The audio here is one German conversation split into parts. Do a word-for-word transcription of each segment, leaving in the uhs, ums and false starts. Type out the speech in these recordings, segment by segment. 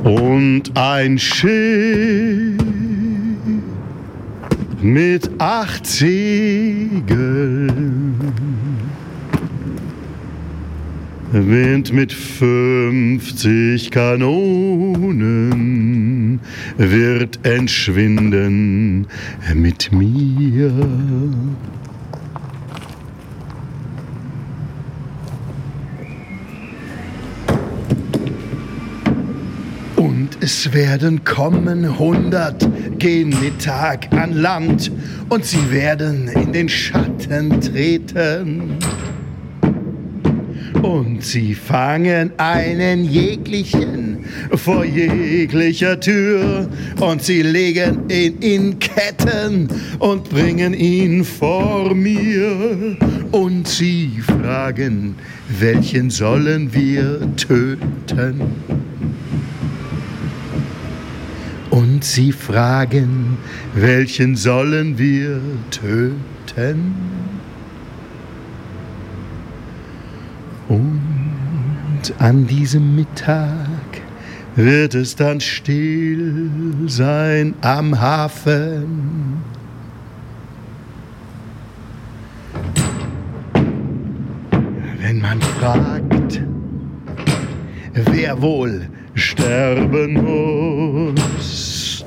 Und ein Schiff mit acht Segeln, Wind mit fünfzig Kanonen, wird entschwinden mit mir. Und es werden kommen hundert, gehen Mittag an Land, und sie werden in den Schatten treten. Und sie fangen einen jeglichen vor jeglicher Tür, und sie legen ihn in Ketten und bringen ihn vor mir. Und sie fragen, welchen sollen wir töten? Und sie fragen, welchen sollen wir töten? Und an diesem Mittag wird es dann still sein am Hafen. Wenn man fragt, wer wohl sterben muss.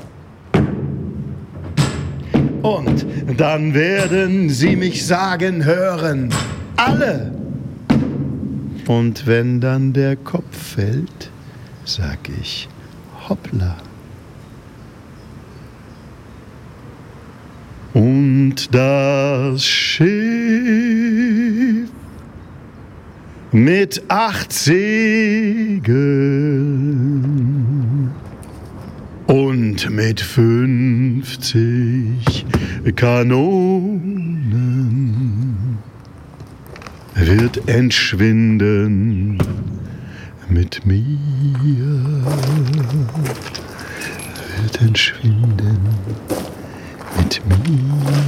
Und dann werden sie mich sagen hören, alle. Und wenn dann der Kopf fällt, sag ich, hoppla. Und das Schiff mit acht Segeln und mit fünfzig Kanonen wird entschwinden mit mir, wird entschwinden mit mir.